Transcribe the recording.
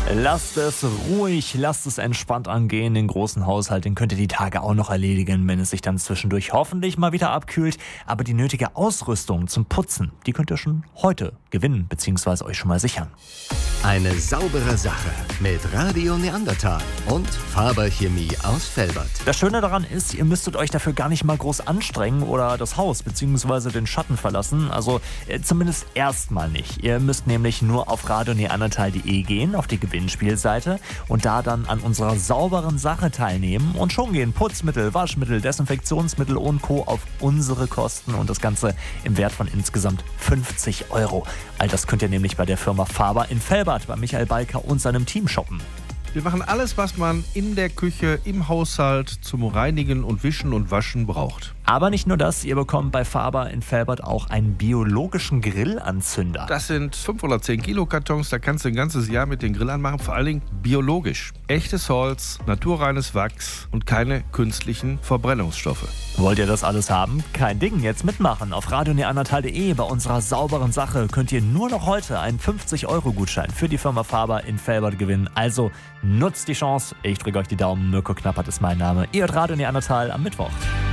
Lasst es ruhig, lasst es entspannt angehen. Den großen Haushalt, den könnt ihr die Tage auch noch erledigen, wenn es sich dann zwischendurch hoffentlich mal wieder abkühlt. Aber die nötige Ausrüstung zum Putzen, die könnt ihr schon heute gewinnen bzw. euch schon mal sichern. Eine saubere Sache mit Radio Neandertal und Faber Chemie aus Velbert. Das Schöne daran ist, ihr müsstet euch dafür gar nicht mal groß anstrengen oder das Haus bzw. den Schatten verlassen. Also zumindest erstmal nicht. Ihr müsst nämlich nur auf radioneandertal.de gehen, auf die Gewinnspielseite und da dann an unserer sauberen Sache teilnehmen und schon gehen Putzmittel, Waschmittel, Desinfektionsmittel und Co. auf unsere Kosten und das Ganze im Wert von insgesamt 50 €. All das könnt ihr nämlich bei der Firma Faber in Velbert bei Michael Balker und seinem Team shoppen. Wir machen alles, was man in der Küche, im Haushalt zum Reinigen und Wischen und Waschen braucht. Aber nicht nur das, ihr bekommt bei Faber in Velbert auch einen biologischen Grillanzünder. Das sind 5 oder 10 Kilo Kartons, da kannst du ein ganzes Jahr mit den Grill anmachen, vor allen Dingen biologisch. Echtes Holz, naturreines Wachs und keine künstlichen Verbrennungsstoffe. Wollt ihr das alles haben? Kein Ding, jetzt mitmachen. Auf radioneandertal.de bei unserer sauberen Sache könnt ihr nur noch heute einen 50-€ für die Firma Faber in Velbert gewinnen. Also nutzt die Chance. Ich drücke euch die Daumen. Mirko Knappert ist mein Name. Ihr hört Radio Neandertal am Mittwoch.